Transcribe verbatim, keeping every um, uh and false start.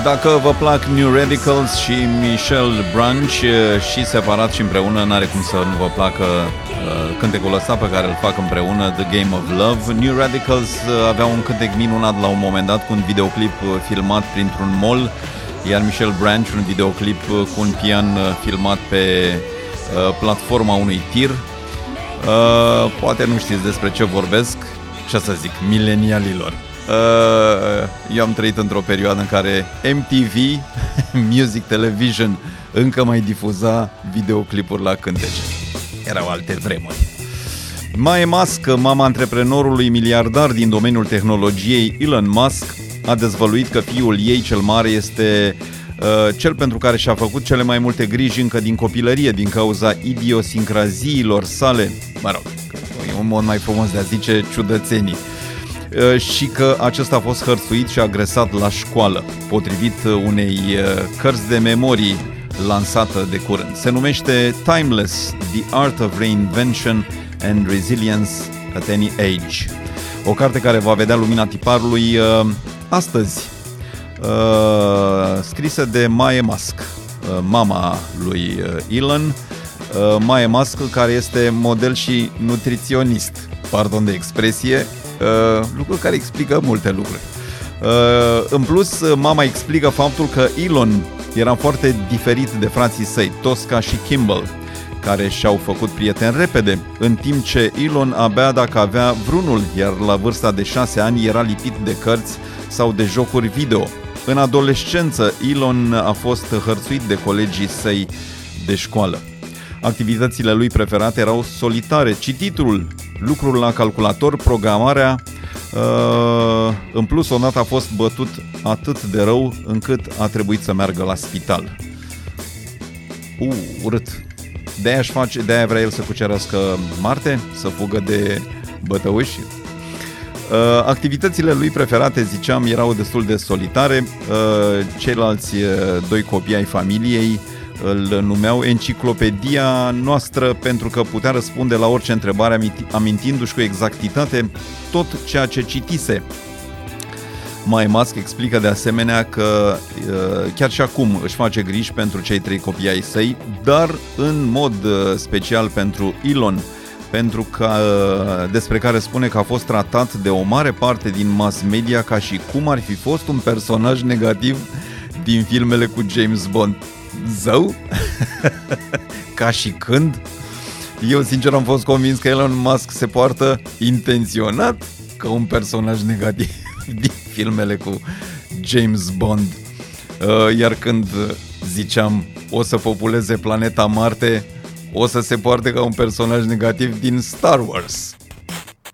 Dacă vă plac New Radicals și Michelle Branch, și separat și împreună, n-are cum să nu vă placă uh, cântecul ăsta pe care îl fac împreună, The Game of Love. New Radicals uh, avea un cântec minunat la un moment dat, cu un videoclip uh, filmat printr-un mall, iar Michelle Branch un videoclip uh, cu un pian uh, filmat pe uh, platforma unui tir. Uh, poate nu știți despre ce vorbesc, ce să zic, milenialilor. Eu am trăit într-o perioadă în care M T V, Music Television, încă mai difuza videoclipuri la cântece. Erau alte vremuri. Mae Musk, mama antreprenorului miliardar din domeniul tehnologiei Elon Musk, a dezvăluit că fiul ei cel mare este uh, cel pentru care și-a făcut cele mai multe griji încă din copilărie, din cauza idiosincraziilor sale, mă rog, e un mod mai frumos de a zice ciudățenii, și că acesta a fost hărțuit și agresat la școală, potrivit unei cărți de memorii lansată de curând. Se numește Timeless, The Art of Reinvention and Resilience at Any Age. O carte care va vedea lumina tiparului uh, astăzi, uh, scrisă de Mae Musk, uh, mama lui Elon, uh, Mae Musk, care este model și nutriționist, pardon de expresie, Uh, lucru care explică multe lucruri. Uh, în plus, mama explică faptul că Elon era foarte diferit de frații săi, Tosca și Kimball, care și-au făcut prieteni repede, în timp ce Elon abia dacă avea vreunul, iar la vârsta de șase ani era lipit de cărți sau de jocuri video. În adolescență, Elon a fost hărțuit de colegii săi de școală. Activitățile lui preferate erau solitare, cititul, lucrul la calculator, programarea. Uh, în plus, odată a fost bătut atât de rău încât a trebuit să meargă la spital. Uh, urât. De-aia, își face, de-aia vrea el să cucerească Marte, să fugă de bătăuși. Uh, activitățile lui preferate, ziceam, erau destul de solitare. Uh, ceilalți doi copii ai familiei îl numeau enciclopedia noastră pentru că putea răspunde la orice întrebare amintindu-și cu exactitate tot ceea ce citise. Mae Musk explică de asemenea că chiar și acum își face griji pentru cei trei copii ai săi, dar în mod special pentru Elon, pentru că, despre care spune că a fost tratat de o mare parte din mass media ca și cum ar fi fost un personaj negativ din filmele cu James Bond. Zău? Ca și când? Eu sincer am fost convins că Elon Musk se poartă intenționat ca un personaj negativ din filmele cu James Bond. Iar când ziceam o să populeze planeta Marte, o să se poarte ca un personaj negativ din Star Wars.